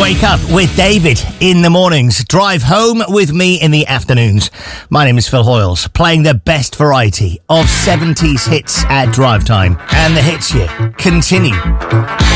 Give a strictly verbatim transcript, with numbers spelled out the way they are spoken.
Wake up with David in the mornings. Drive home with me in the afternoons. My name is Phil Hoyles, playing the best variety of seventies hits at drive time. And the hits here continue.